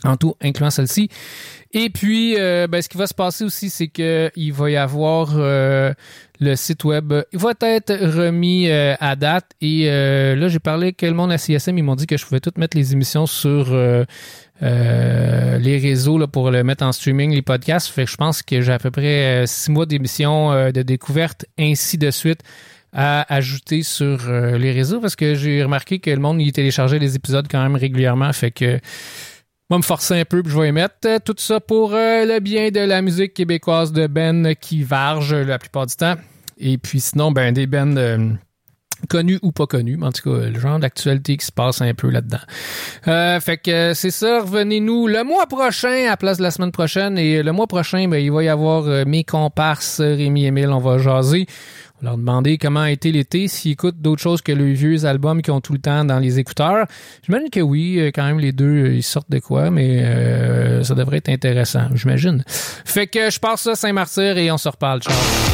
En tout, incluant celle-ci. Et puis, ce qui va se passer aussi, c'est que il va y avoir le site web. Il va être remis à date. Et là, j'ai parlé avec le monde à CSM. Ils m'ont dit que je pouvais tout mettre les émissions sur les réseaux là, pour le mettre en streaming, les podcasts. Fait que je pense que j'ai à peu près 6 mois d'émissions de découverte, ainsi de suite, à ajouter sur les réseaux. Parce que j'ai remarqué que le monde y téléchargeait les épisodes quand même régulièrement. Fait que je vais me forcer un peu puis je vais y mettre tout ça pour le bien de la musique québécoise de Ben qui varge la plupart du temps. Et puis sinon, des Ben connus ou pas connus, mais en tout cas, le genre d'actualité qui se passe un peu là-dedans. Fait que c'est ça, revenez-nous le mois prochain à la place de la semaine prochaine. Et le mois prochain, il va y avoir mes comparses Rémi et Émile, on va jaser. On va leur demander comment a été l'été, s'ils écoutent d'autres choses que les vieux albums qu'ils ont tout le temps dans les écouteurs. J'imagine que oui, quand même les deux, ils sortent de quoi, mais ça devrait être intéressant, j'imagine. Fait que je passe ça Saint-Martyr et on se reparle. Ciao!